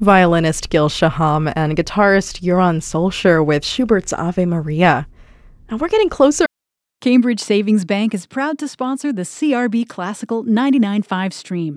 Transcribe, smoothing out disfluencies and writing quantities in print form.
Violinist Gil Shaham and guitarist Joran Solskjaer with Schubert's Ave Maria. Now we're getting closer. Cambridge Savings Bank is proud to sponsor the CRB Classical 99.5 stream.